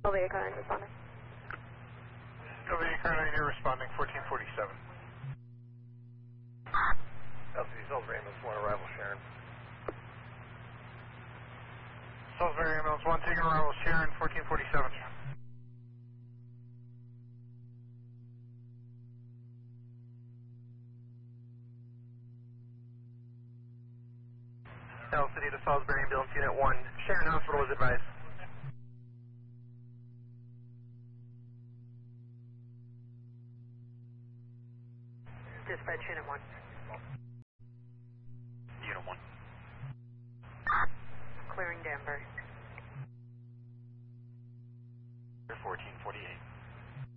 Sylvia Conine responding. Sylvia Conine, you're responding, 1447. LCD Salisbury Ambulance 1, arrival Sharon. Salisbury Ambulance 1, taking arrival Sharon, 1447. LCD to Salisbury Ambulance Unit 1, Sharon Hospital was advised. Dispatch Unit 1. Unit 1. Clearing Danbury.